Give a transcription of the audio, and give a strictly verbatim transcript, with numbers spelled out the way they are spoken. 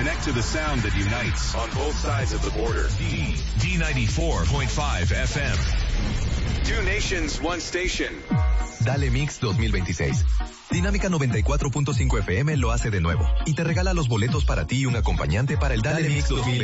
Connect to the sound that unites on both sides of the border. D, D ninety-four point five F M. Two nations, one station. Dale Mix dos mil veintiséis. Dinámica noventa y cuatro punto cinco F M lo hace de nuevo y te regala los boletos para ti y un acompañante para el Dale, Dale Mix dos mil veintiséis.